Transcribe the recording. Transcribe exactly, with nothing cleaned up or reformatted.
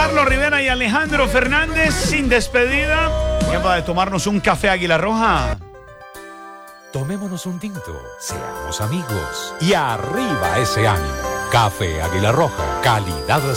Carlos Rivera y Alejandro Fernández sin despedida. Tiempo de tomarnos un café Águila Roja. Tomémonos un tinto, seamos amigos y arriba ese ánimo. Café Águila Roja, calidad